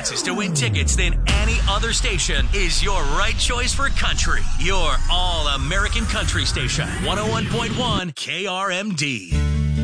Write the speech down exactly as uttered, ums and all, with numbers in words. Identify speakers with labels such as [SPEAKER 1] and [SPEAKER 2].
[SPEAKER 1] chances to win tickets than any other station is your right choice for country. Your all-American country station, one oh one point one K R M D.